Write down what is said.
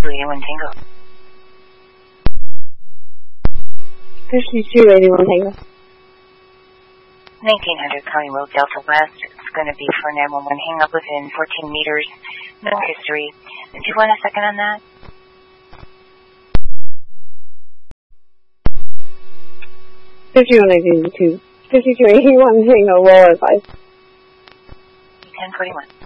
5281 Tango. 5281 Tango. 1900 County Road, Delta West. It's going to be for 911. Hang up within 14 meters. No history. Do you want a second on that? $51.82. $52.81 Tango, roll advice. 1041.